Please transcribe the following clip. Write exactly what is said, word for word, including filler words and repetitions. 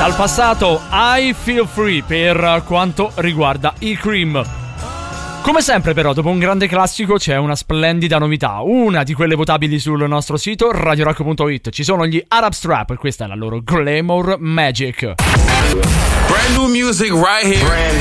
Dal passato I Feel Free per quanto riguarda i Cream. Come sempre però, dopo un grande classico c'è una splendida novità, una di quelle votabili sul nostro sito radio rock punto it. Ci sono gli Arab Strap, questa è la loro Glamour Magic. Brand new music right here. Brand